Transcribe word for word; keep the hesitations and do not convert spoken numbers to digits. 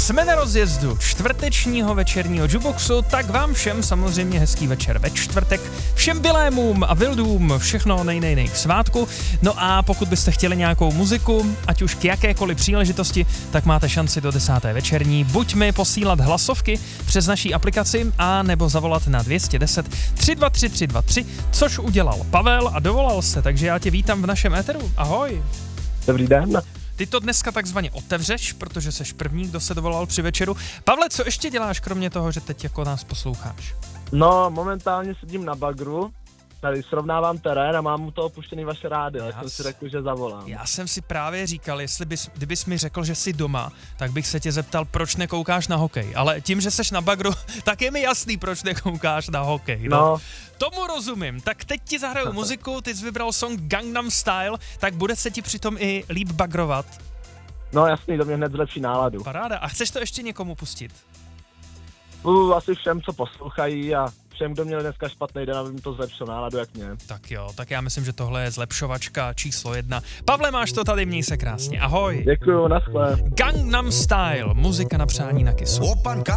Jsme na rozjezdu čtvrtečního večerního Juboxu, tak vám všem samozřejmě hezký večer ve čtvrtek. Všem Vilémům a Vildům všechno nej, nej, nej k svátku. No a pokud byste chtěli nějakou muziku, ať už k jakékoliv příležitosti, tak máte šanci do desáté večerní buď mi posílat hlasovky přes naší aplikaci a nebo zavolat na dvě stě deset tři dva tři tři dva tři, což udělal Pavel a dovolal se, takže já tě vítám v našem éteru. Ahoj. Dobrý den. Ty to dneska takzvaně otevřeš, protože seš první, kdo se dovolal při večeru. Pavle, co ještě děláš, kromě toho, že teď jako nás posloucháš? No, momentálně sedím na bagru, tady srovnávám terén a mám u toho opuštěný vaše rádio, tak jsem si řekl, že zavolám. Já jsem si právě říkal, jestli bys, kdybys mi řekl, že jsi doma, tak bych se tě zeptal, proč nekoukáš na hokej. Ale tím, že seš na bagru, tak je mi jasný, proč nekoukáš na hokej. No. no. Tomu rozumím. Tak teď ti zahraju muziku, ty jsi vybral song Gangnam Style, tak bude se ti přitom i líp bagrovat. No jasný, to mě hned zlepší náladu. Paráda. A chceš to ještě někomu pustit? Uh, asi všem, co poslouchají a všem, kdo měl dneska špatný den, aby mi to zlepšilo náladu, jak mě. Tak jo, tak já myslím, že tohle je zlepšovačka číslo jedna. Pavle, máš to tady, měj se krásně. Ahoj. Děkuju, naschle. Gangnam Style, muzika na přání na kysu. 오빤